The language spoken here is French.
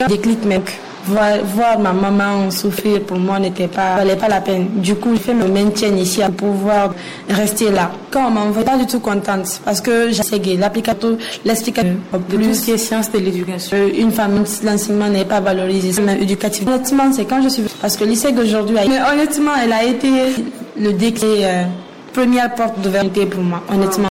Déclic, mec. Voir ma maman souffrir pour moi valait pas la peine. Du coup, je fais me maintien ici pour pouvoir rester là. Quand on m'envoie, pas du tout contente parce que j'ai essayé l'explication de tout ce qui est sciences de l'éducation. Une femme, l'enseignement n'est pas valorisé, même éducatif. Honnêtement, c'est quand je suis parce que le lycée d'aujourd'hui, mais honnêtement, elle a été le déclic, première porte d'ouverture pour moi. Honnêtement.